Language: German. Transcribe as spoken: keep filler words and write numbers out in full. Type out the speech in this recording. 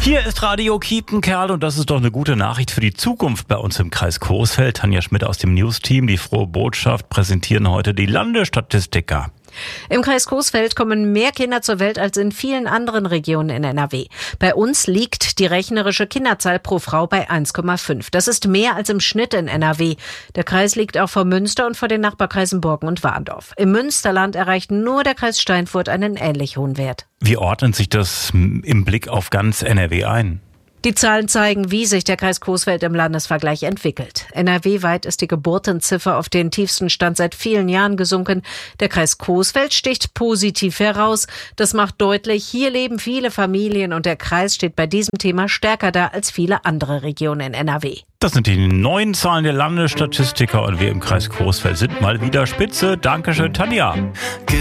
Hier ist Radio Kiepenkerl und das ist doch eine gute Nachricht für die Zukunft bei uns im Kreis Coesfeld. Tanja Schmidt aus dem News-Team, die frohe Botschaft, präsentieren heute die Landesstatistiker. Im Kreis Coesfeld kommen mehr Kinder zur Welt als in vielen anderen Regionen in N R W. Bei uns liegt die rechnerische Kinderzahl pro Frau bei eins Komma fünf. Das ist mehr als im Schnitt in N R W. Der Kreis liegt auch vor Münster und vor den Nachbarkreisen Borken und Warndorf. Im Münsterland erreicht nur der Kreis Steinfurt einen ähnlich hohen Wert. Wie ordnet sich das im Blick auf ganz N R W ein? Die Zahlen zeigen, wie sich der Kreis Coesfeld im Landesvergleich entwickelt. N R W-weit ist die Geburtenziffer auf den tiefsten Stand seit vielen Jahren gesunken. Der Kreis Coesfeld sticht positiv heraus. Das macht deutlich, hier leben viele Familien und der Kreis steht bei diesem Thema stärker da als viele andere Regionen in N R W. Das sind die neuen Zahlen der Landesstatistiker und wir im Kreis Coesfeld sind mal wieder spitze. Dankeschön, Tanja.